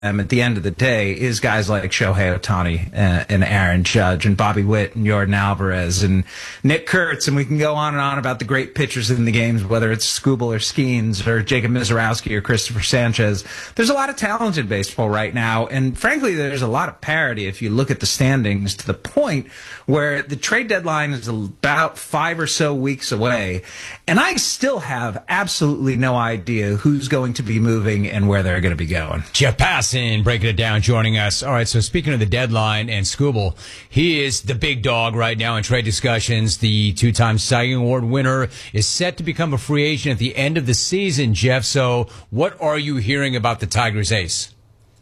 at the end of the day is guys like Shohei Ohtani and Aaron Judge and Bobby Witt and Jordan Alvarez and Nick Kurtz, and we can go on and on about the great pitchers in the games, whether it's Skubal or Skeens or Jacob Mizorowski or Christopher Sanchez. There's a lot of talent in baseball right now, and frankly, there's a lot of parity if you look at the standings, to the point where the trade deadline is about 5 or so weeks away, and I still have absolutely no idea who's going to be moving and where they're going to be going. Jeff Passan breaking it down, joining us. All right, so speaking of the deadline and Skubal, he is the big dog right now in trade discussions. The two-time Cy Young Award winner is set to become a free agent at the end of the season, Jeff. So what are you hearing about the Tigers ace?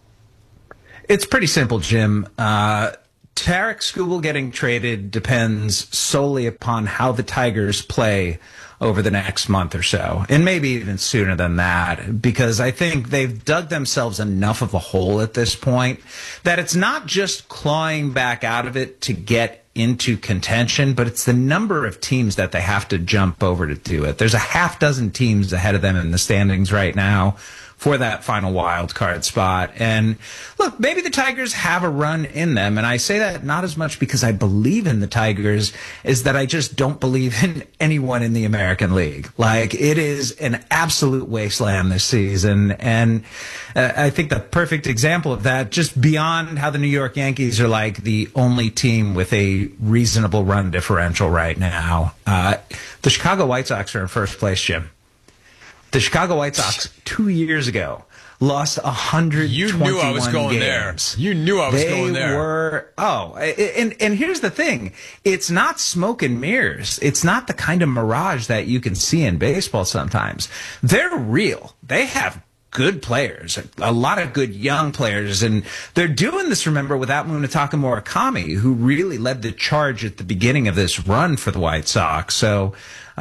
It's pretty simple, Jim. Tarik Skubal getting traded depends solely upon how the Tigers play over the next month or so, and maybe even sooner than that, because I think they've dug themselves enough of a hole at this point that it's not just clawing back out of it to get into contention, but it's the number of teams that they have to jump over to do it. There's a half dozen teams ahead of them in the standings right now for that final wild card spot. And look, maybe the Tigers have a run in them. And I say that not as much because I believe in the Tigers, is that I just don't believe in anyone in the American League. Like, it is an absolute wasteland this season. And I think the perfect example of that, just beyond how the New York Yankees are like the only team with a reasonable run differential right now, the Chicago White Sox are in first place, Jim. The Chicago White Sox 2 years ago lost 121 You knew I was going games. there. You knew I was going there. They were, and here's the thing. It's not smoke and mirrors. It's not the kind of mirage that you can see in baseball sometimes. They're real. They have good players, a lot of good young players, and they're doing this, remember, without Munetaka Murakami, who really led the charge at the beginning of this run for the White Sox. So,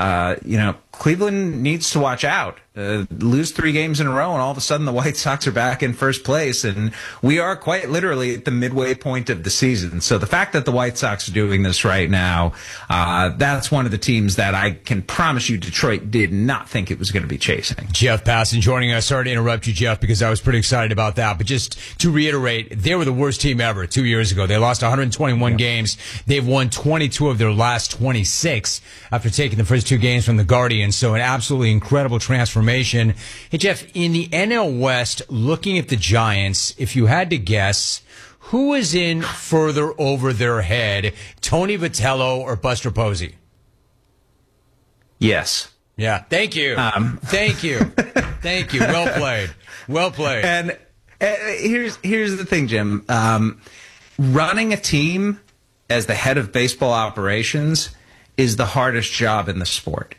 Cleveland needs to watch out. Lose 3 games in a row, and all of a sudden the White Sox are back in first place, and we are quite literally at the midway point of the season. So the fact that the White Sox are doing this right now, that's one of the teams that I can promise you Detroit did not think it was going to be chasing. Jeff Passan joining us. Sorry to interrupt you, Jeff, because I was pretty excited about that. But just to reiterate, they were the worst team ever 2 years ago. They lost 121 games. They've won 22 of their last 26 after taking the first 2 games from the Guardians. So an absolutely incredible transformation. Hey, Jeff, in the NL West, looking at the Giants, if you had to guess, who is in further over their head, Tony Vitello or Buster Posey? Yes. Yeah. Thank you. Thank you. Thank you. Well played. Well played. And here's the thing, Jim. Running a team as the head of baseball operations is the hardest job in the sport.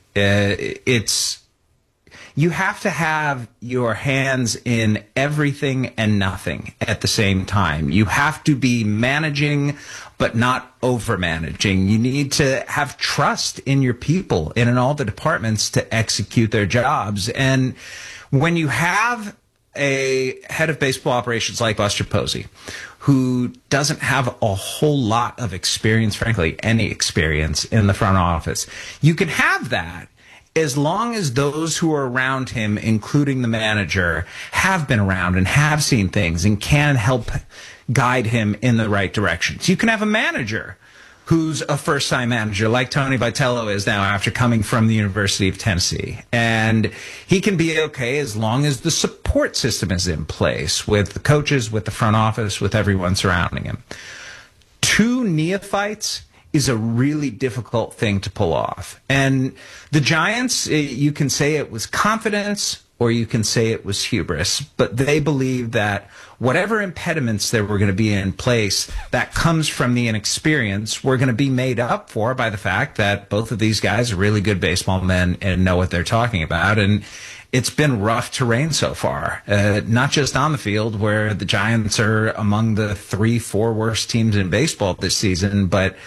You have to have your hands in everything and nothing at the same time. You have to be managing, but not over-managing. You need to have trust in your people and in all the departments to execute their jobs. And when you have a head of baseball operations like Buster Posey, who doesn't have a whole lot of experience, frankly, any experience in the front office, you can have that as long as those who are around him, including the manager, have been around and have seen things and can help guide him in the right directions. You can have a manager who's a first-time manager, like Tony Vitello is now after coming from the University of Tennessee. And he can be okay as long as the support system is in place with the coaches, with the front office, with everyone surrounding him. 2 neophytes is a really difficult thing to pull off. And the Giants, you can say it was confidence or you can say it was hubris, but they believe that whatever impediments there were going to be in place that comes from the inexperience were going to be made up for by the fact that both of these guys are really good baseball men and know what they're talking about. And it's been rough terrain so far, not just on the field where the Giants are among the 3-4 worst teams in baseball this season, but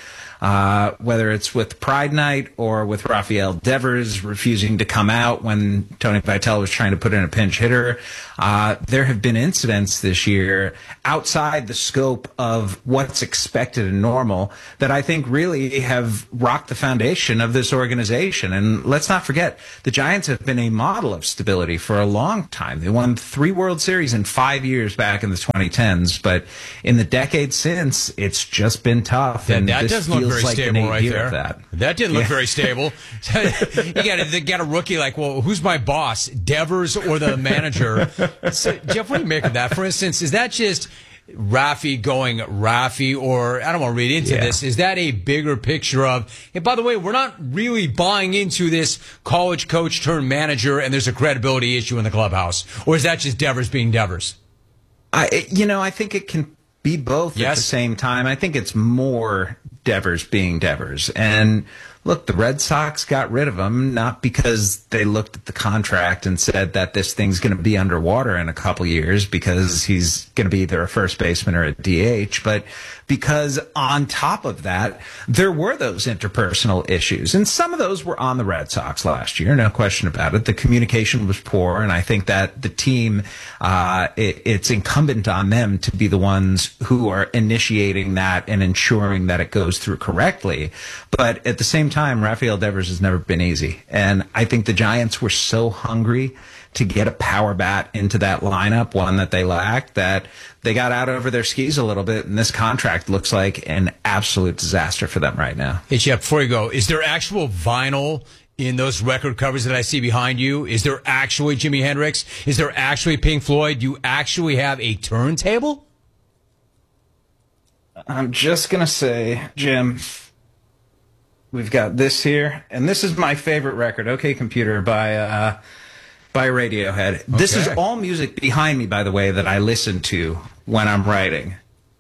whether it's with Pride Night or with Rafael Devers refusing to come out when Tony Vitello was trying to put in a pinch hitter. There have been incidents this year outside the scope of what's expected and normal that I think really have rocked the foundation of this organization. And let's not forget, the Giants have been a model of stability for a long time. They won 3 World Series in 5 years back in the 2010s, but in the decade since, it's just been tough. Yeah, and that this doesn't look feels very like stable right there. That didn't look very stable. They got a rookie like, well, who's my boss, Devers or the manager? So, Jeff, what do you make of that? For instance, is that just Rafi going Rafi, or I don't want to read into this. Is that a bigger picture of, hey, by the way, we're not really buying into this college coach turned manager and there's a credibility issue in the clubhouse? Or is that just Devers being Devers? I think it can be both at the same time. I think it's more Devers being Devers. And look, the Red Sox got rid of him not because they looked at the contract and said that this thing's going to be underwater in a couple years because he's going to be either a first baseman or a DH, but because on top of that, there were those interpersonal issues. And some of those were on the Red Sox last year, no question about it. The communication was poor, and I think that the team, it's incumbent on them to be the ones who are initiating that and ensuring that it goes through correctly. But at the same time, Rafael Devers has never been easy. And I think the Giants were so hungry to get a power bat into that lineup, one that they lacked, that they got out over their skis a little bit, and this contract looks like an absolute disaster for them right now. Hey, Jeff, before you go, is there actual vinyl in those record covers that I see behind you? Is there actually Jimi Hendrix? Is there actually Pink Floyd? Do you actually have a turntable? I'm just going to say, Jim, we've got this here, and this is my favorite record, OK Computer, by Radiohead. Okay. This is all music behind me, by the way, that I listen to when I'm writing.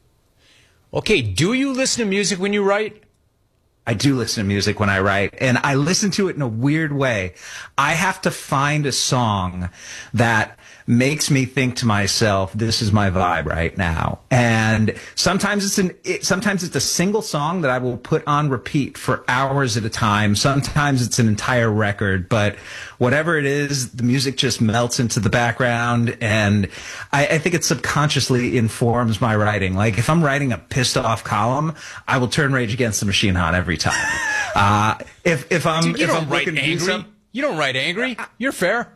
Okay, do you listen to music when you write? I do listen to music when I write, and I listen to it in a weird way. I have to find a song that makes me think to myself, this is my vibe right now. And sometimes it's a single song that I will put on repeat for hours at a time. Sometimes it's an entire record, but whatever it is, the music just melts into the background, and I think it subconsciously informs my writing. Like if I'm writing a pissed off column, I will turn Rage Against the Machine on every time. If I'm write angry. You don't write angry. You're fair.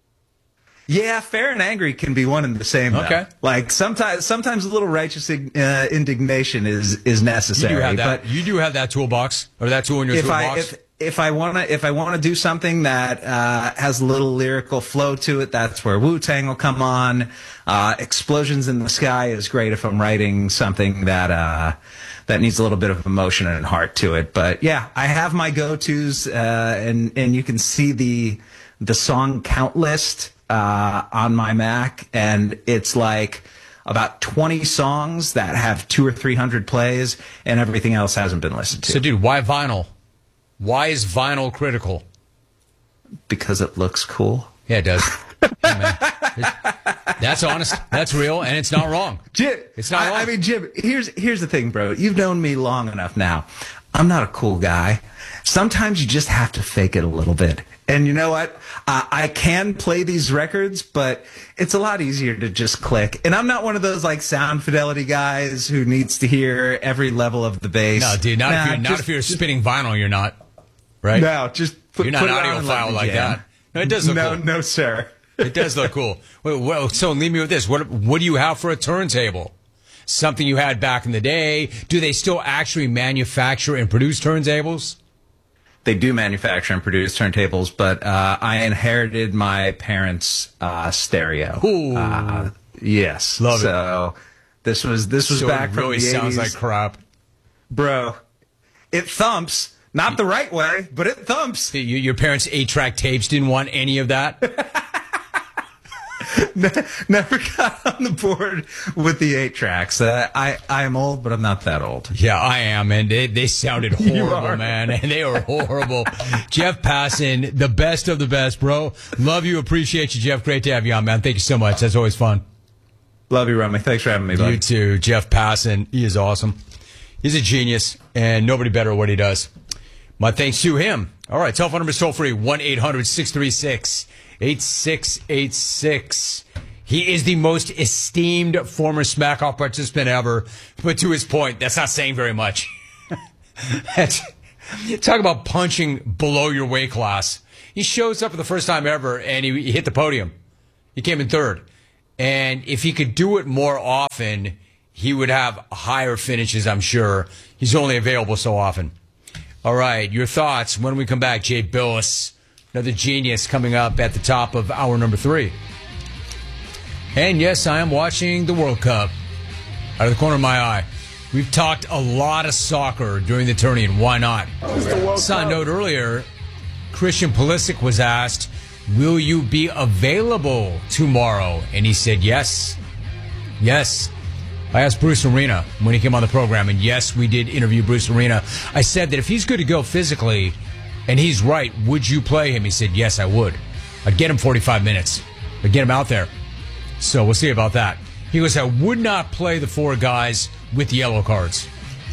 Yeah, fair and angry can be one and the same. Though. Okay. Like sometimes a little righteous indignation is necessary. You do have that. But you do have that toolbox or that tool in your toolbox. If I wanna do something that has a little lyrical flow to it, that's where Wu-Tang will come on. Explosions in the Sky is great if I'm writing something that needs a little bit of emotion and heart to it. But yeah, I have my go-tos, and you can see the song count list on my Mac, and it's like about 20 songs that have 200 or 300 plays, and everything else hasn't been listened to. So, dude, why vinyl? Why is vinyl critical? Because it looks cool. Yeah, it does. Yeah, man. That's honest. That's real, and it's not wrong. Jim, it's not wrong. I mean, Jim, here's the thing, bro. You've known me long enough now. I'm not a cool guy. Sometimes you just have to fake it a little bit. And you know what? I can play these records, but it's a lot easier to just click. And I'm not one of those like sound fidelity guys who needs to hear every level of the bass. No, dude, if you're spinning vinyl, you're not. Right? No, just you're not an audiophile like that. No, it does look cool. No, sir. It does look cool. Well, so leave me with this. What do you have for a turntable? Something you had back in the day? Do they still actually manufacture and produce turntables? They do manufacture and produce turntables, but I inherited my parents' stereo. Ooh. Yes. Love it. So this was back from the 80s. It really sounds like crap. Bro, it thumps. Not the right way, but it thumps. Your parents' 8-track tapes didn't want any of that? Never got on the board with the 8-tracks. I am old, but I'm not that old. Yeah, I am, and they sounded horrible, man, and they were horrible. Jeff Passan, the best of the best, bro. Love you, appreciate you, Jeff. Great to have you on, man. Thank you so much. That's always fun. Love you, Romy. Thanks for having me, buddy. You too, Jeff Passan. He is awesome. He's a genius, and nobody better at what he does. My thanks to him. All right, telephone number is toll free, 1-800-636-8686. He is the most esteemed former Smack Off participant ever. But to his point, that's not saying very much. Talk about punching below your weight class. He shows up for the first time ever, and he hit the podium. He came in third. And if he could do it more often, he would have higher finishes, I'm sure. He's only available so often. All right, your thoughts when we come back. Jay Billis, another genius, coming up at the top of hour number 3. And yes, I am watching the World Cup out of the corner of my eye. We've talked a lot of soccer during the tourney, and why not? Saw a note earlier, Christian Pulisic was asked, will you be available tomorrow? And he said yes. Yes. I asked Bruce Arena when he came on the program, and yes, we did interview Bruce Arena. I said that if he's good to go physically, and he's right, would you play him? He said, yes, I would. I'd get him 45 minutes. I'd get him out there. So we'll see about that. He goes, I would not play the 4 guys with yellow cards.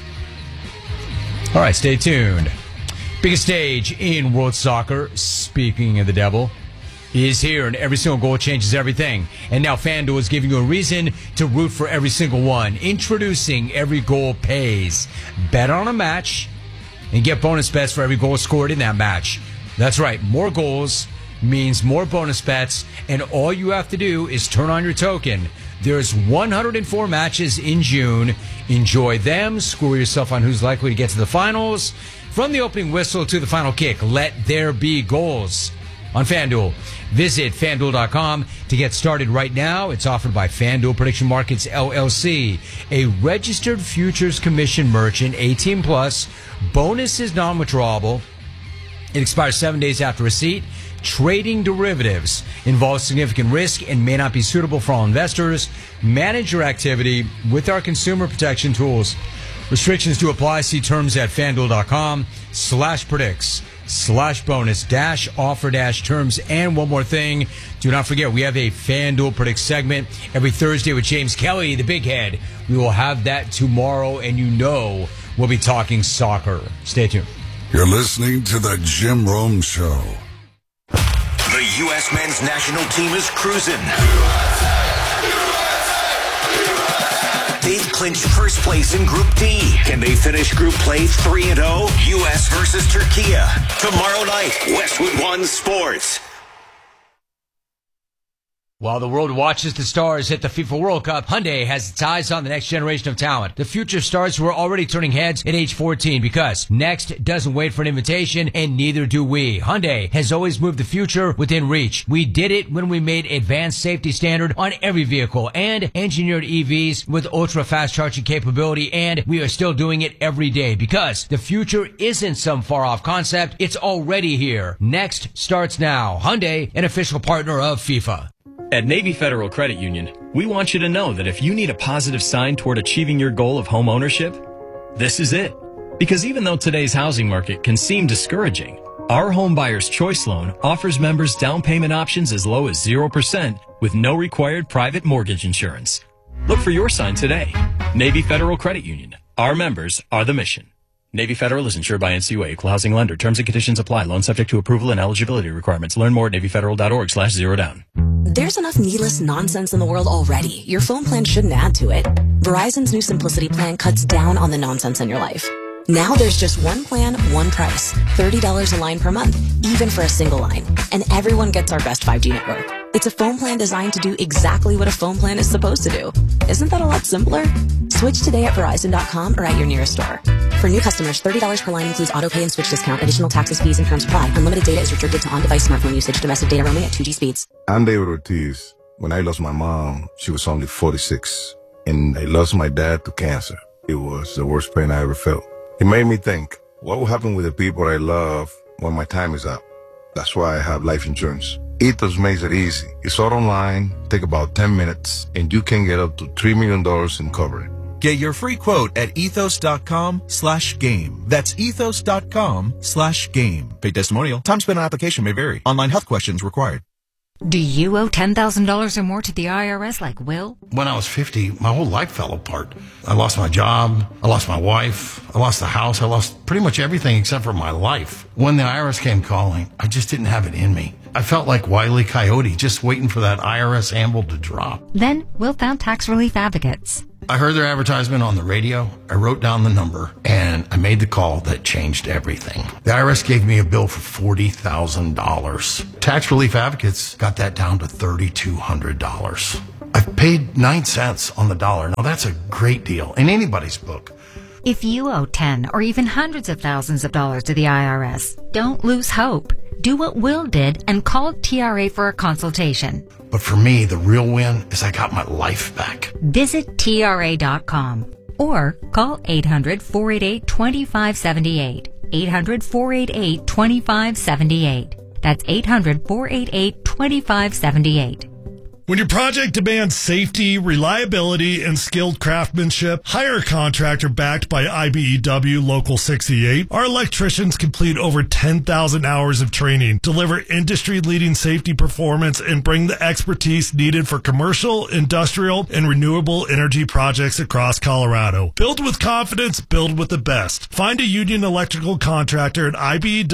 All right, stay tuned. Biggest stage in world soccer, speaking of the devil, is here, and every single goal changes everything. And now FanDuel is giving you a reason to root for every single one. Introducing Every Goal Pays. Bet on a match and get bonus bets for every goal scored in that match. That's right, more goals means more bonus bets, and all you have to do is turn on your token. There's 104 matches in June. Enjoy them. Score yourself on who's likely to get to the finals. From the opening whistle to the final kick, let there be goals on FanDuel. Visit FanDuel.com to get started right now. It's offered by FanDuel Prediction Markets, LLC, a registered futures commission merchant, 18 plus. Bonus is non-withdrawable. It expires 7 days after receipt. Trading derivatives involves significant risk and may not be suitable for all investors. Manage your activity with our consumer protection tools. Restrictions do apply. See terms at FanDuel.com/predicts/bonus-offer-terms. And one more thing, do not forget, we have a FanDuel Predicts segment every Thursday with James Kelly, the big head. We will have that tomorrow, and you know we'll be talking soccer. Stay tuned. You're listening to the Jim Rome Show. The U.S. men's national team is cruising. They've clinched first place in Group D. Can they finish group play 3-0? U.S. versus Turkey. Tomorrow night, Westwood One Sports. While the world watches the stars hit the FIFA World Cup, Hyundai has its eyes on the next generation of talent. The future stars who are already turning heads at age 14, because next doesn't wait for an invitation, and neither do we. Hyundai has always moved the future within reach. We did it when we made advanced safety standard on every vehicle and engineered EVs with ultra-fast charging capability, and we are still doing it every day, because the future isn't some far-off concept. It's already here. Next starts now. Hyundai, an official partner of FIFA. At Navy Federal Credit Union, we want you to know that if you need a positive sign toward achieving your goal of home ownership, this is it. Because even though today's housing market can seem discouraging, our Home Buyer's Choice Loan offers members down payment options as low as 0% with no required private mortgage insurance. Look for your sign today. Navy Federal Credit Union. Our members are the mission. Navy Federal is insured by NCUA, Equal Housing Lender. Terms and conditions apply. Loan subject to approval and eligibility requirements. Learn more at NavyFederal.org/zerodown. There's enough needless nonsense in the world already. Your phone plan shouldn't add to it. Verizon's new Simplicity plan cuts down on the nonsense in your life. Now there's just one plan, one price. $30 a line per month, even for a single line. And everyone gets our best 5G network. It's a phone plan designed to do exactly what a phone plan is supposed to do. Isn't that a lot simpler? Switch today at Verizon.com or at your nearest store. For new customers, $30 per line includes auto pay and switch discount. Additional taxes, fees, and terms apply. Unlimited data is restricted to on-device smartphone usage. Domestic data roaming at 2G speeds. I'm David Ortiz. When I lost my mom, she was only 46. And I lost my dad to cancer. It was the worst pain I ever felt. It made me think, what will happen with the people I love when my time is up? That's why I have life insurance. Ethos makes it easy. It's all online, take about 10 minutes, and you can get up to $3 million in coverage. Get your free quote at ethos.com/game. That's ethos.com/game. Paid testimonial. Time spent on application may vary. Online health questions required. Do you owe $10,000 or more to the IRS like Will? When I was 50, my whole life fell apart. I lost my job. I lost my wife. I lost the house. I lost pretty much everything except for my life. When the IRS came calling, I just didn't have it in me. I felt like Wile E. Coyote, just waiting for that IRS anvil to drop. Then Will found Tax Relief Advocates. I heard their advertisement on the radio. I wrote down the number, and I made the call that changed everything. The IRS gave me a bill for $40,000. Tax Relief Advocates got that down to $3,200. I've paid 9 cents on the dollar. Now, that's a great deal in anybody's book. If you owe 10 or even hundreds of thousands of dollars to the IRS, don't lose hope. Do what Will did and call TRA for a consultation. But for me, the real win is I got my life back. Visit TRA.com or call 800-488-2578. 800-488-2578. That's 800-488-2578. When your project demands safety, reliability, and skilled craftsmanship, hire a contractor backed by IBEW Local 68. Our electricians complete over 10,000 hours of training, deliver industry-leading safety performance, and bring the expertise needed for commercial, industrial, and renewable energy projects across Colorado. Build with confidence, build with the best. Find a union electrical contractor at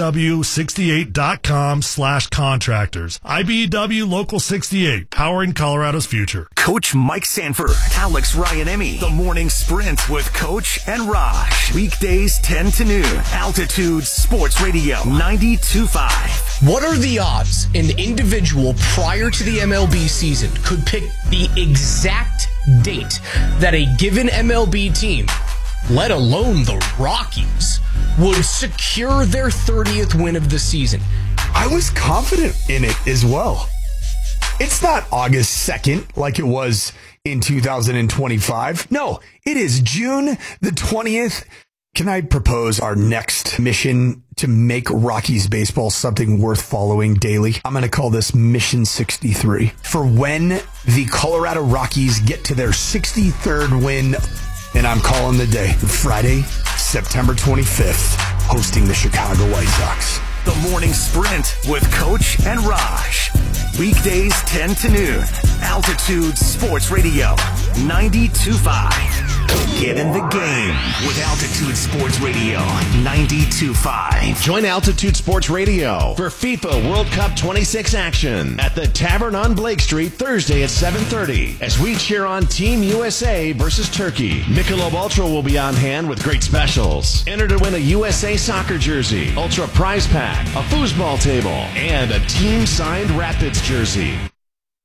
IBEW68.com/contractors. IBEW Local 68, powering Colorado's future. Coach Mike Sanford, Alex Ryan-Emmy, The Morning Sprint with Coach and Raj. Weekdays 10 to noon. Altitude Sports Radio 92.5. What are the odds an individual prior to the MLB season could pick the exact date that a given MLB team, let alone the Rockies, would secure their 30th win of the season? I was confident in it as well. It's not August 2nd like it was in 2025. No, it is June the 20th. Can I propose our next mission to make Rockies baseball something worth following daily? I'm going to call this Mission 63. For when the Colorado Rockies get to their 63rd win, and I'm calling the day Friday, September 25th, hosting the Chicago White Sox. The Morning Sprint with Coach and Raj. Weekdays 10 to noon. Altitude Sports Radio 92.5. Get in the game with Altitude Sports Radio 92.5. Join Altitude Sports Radio for FIFA World Cup 26 action at the Tavern on Blake Street Thursday at 7:30 as we cheer on Team USA versus Turkey. Michelob Ultra will be on hand with great specials. Enter to win a USA soccer jersey, Ultra prize pack, a foosball table, and a team-signed Rapids jersey.